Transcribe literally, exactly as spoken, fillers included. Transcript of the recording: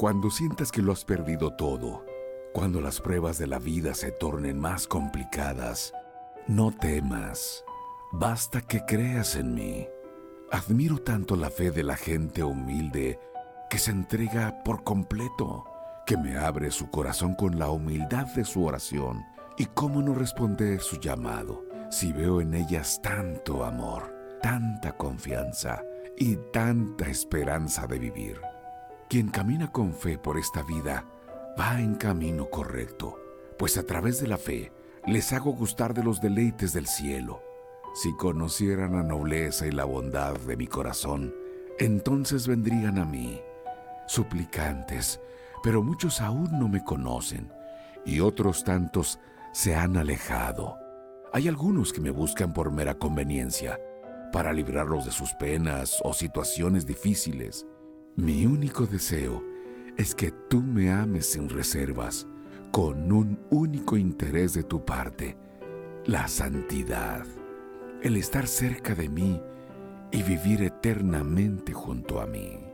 Cuando sientas que lo has perdido todo, cuando las pruebas de la vida se tornen más complicadas, no temas. Basta que creas en mí. Admiro tanto la fe de la gente humilde que se entrega por completo, que me abre su corazón con la humildad de su oración. ¿Y cómo no responder su llamado si veo en ellas tanto amor, tanta confianza y tanta esperanza de vivir? Quien camina con fe por esta vida va en camino correcto, pues a través de la fe les hago gustar de los deleites del cielo. Si conocieran la nobleza y la bondad de mi corazón, entonces vendrían a mí, suplicantes, pero muchos aún no me conocen, y otros tantos se han alejado. Hay algunos que me buscan por mera conveniencia, para librarlos de sus penas o situaciones difíciles. Mi único deseo es que tú me ames sin reservas, con un único interés de tu parte, la santidad, el estar cerca de mí y vivir eternamente junto a mí.